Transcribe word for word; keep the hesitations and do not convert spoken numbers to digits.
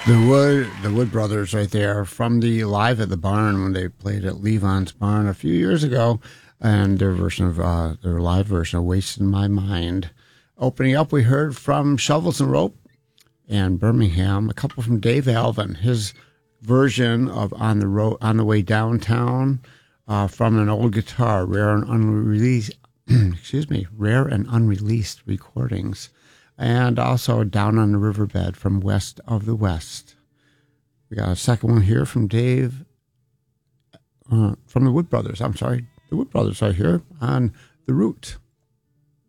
The Wood, the Wood Brothers, right there from the Live at the Barn when they played at Levon's Barn a few years ago, and their version of uh, their live version of "Wasting My Mind." Opening up, we heard from Shovels and Rope and Birmingham, a couple from Dave Alvin, his version of "On the Road, On the Way Downtown," uh, from an old guitar, rare and unreleased. excuse me, rare and unreleased recordings. And also Down on the Riverbed from West of the West. We got a second one here from Dave, uh, from the Wood Brothers. I'm sorry, the Wood Brothers right here on The Root.